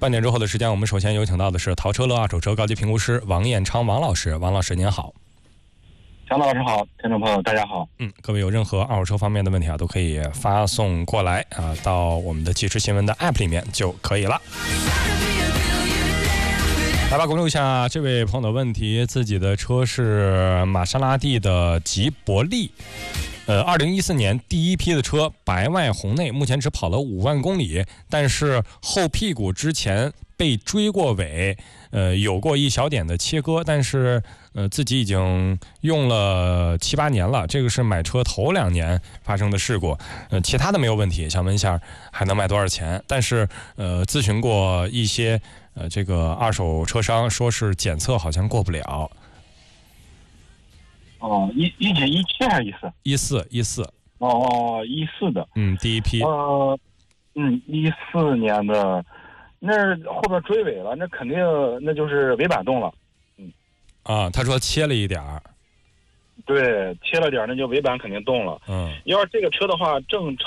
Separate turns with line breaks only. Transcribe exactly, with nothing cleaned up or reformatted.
半点之后的时间，我们首先有请到的是淘车乐二手车高级评估师王彦昌王老师。王老师您好。
强老师好，听众朋友大家好。
嗯，各位有任何二手车方面的问题啊，都可以发送过来啊，到我们的即时新闻的 app 里面就可以了。来吧，公布一下这位朋友的问题，自己的车是玛莎拉蒂的吉伯利。呃，二零一四年第一批的车，白外红内，目前只跑了五万公里，但是后屁股之前被追过尾，呃，有过一小点的切割，但是呃自己已经用了七八年了，这个是买车头两年发生的事故，呃，其他的没有问题，想问一下还能卖多少钱？但是呃，咨询过一些呃这个二手车商，说是检测好像过不了。
哦，一一几一七还是一四？
一四一四。
哦哦，一四的。
嗯，第一批。
呃，嗯，一四年的，那后边追尾了，那肯定那就是尾板动了。嗯。
啊，他说切了一点儿。
对，切了点儿，那就尾板肯定动了。
嗯。
要是这个车的话，正常。